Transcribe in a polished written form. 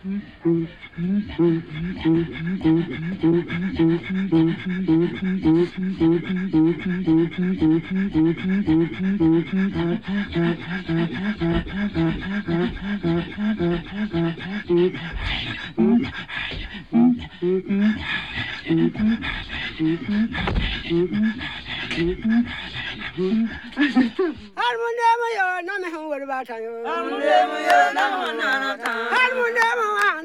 Harmunema yo na me hungwa ba ta yo. Harmunema yo na me hungwa ba ta. Harmunema